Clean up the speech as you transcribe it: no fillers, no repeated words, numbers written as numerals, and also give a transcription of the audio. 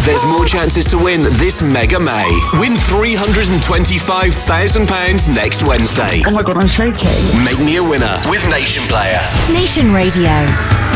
there's more chances to win this Mega May. Win £325,000 next Wednesday. Oh my God, I'm shaking. Make me a winner with Nation Player. Nation Radio.